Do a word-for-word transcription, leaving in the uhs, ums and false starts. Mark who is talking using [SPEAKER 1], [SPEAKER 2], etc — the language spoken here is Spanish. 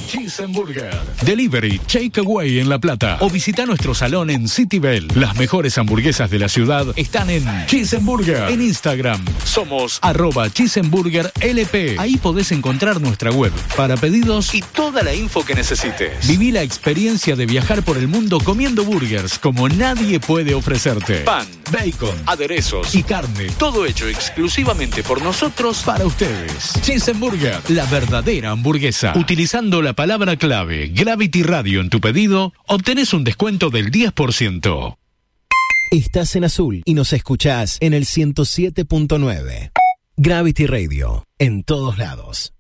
[SPEAKER 1] Cheeseburger. Delivery, takeaway en La Plata. O visita nuestro salón en City Bell. Las mejores hamburguesas de la ciudad están en Cheeseburger. En Instagram somos arroba Cheeseburger L P. Ahí podés encontrar nuestra web para pedidos y toda la info que necesites. Viví la experiencia de viajar por el mundo comiendo burgers como nadie puede ofrecerte. Pan, bacon, aderezos y carne. Todo hecho exclusivamente por nosotros para ustedes. Cheeseburger, la verdadera hamburguesa. Utilizando la palabra clave Gravity Radio en tu pedido, obtenés un descuento del diez por ciento.
[SPEAKER 2] Estás en Azul y nos escuchás en el ciento siete punto nueve. Gravity Radio, en todos lados.